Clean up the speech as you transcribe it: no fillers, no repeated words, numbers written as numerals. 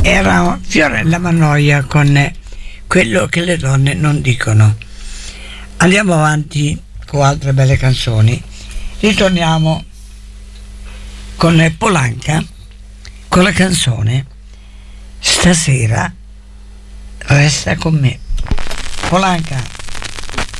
Era Fiorella Mannoia con Quello che le donne non dicono. Andiamo avanti con altre belle canzoni. Ritorniamo con Polanca con la canzone Stasera resta con me. Polanca.